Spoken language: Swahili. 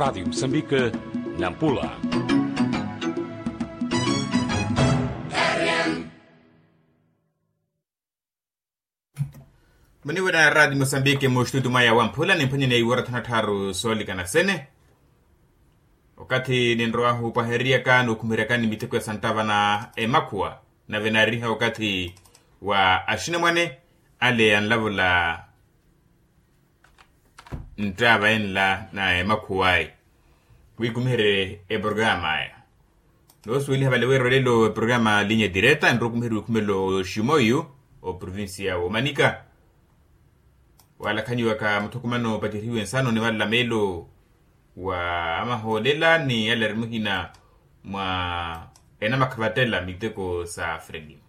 Rádio Moçambique, Nampula. Maniwada Radio Moçambique moshtutu maya wampula ni mpenye ni wara tanataru swali kana sene. Wakati ninroahu paheria kanu kumirekani miteko ya santava na emakua na venariha wakati wa ashine mwane ale anlavula ntava enla na emakuai wikumhere programa ya nosu ili habalewero lelo programa linha direta nro kumelo shimoyu o provincia o Manica wala kanyi waka mtokumano patiriwe ensano ni wala melo wa amaholela ni yale rimuhina mwa enama kravatela miteko sa fredi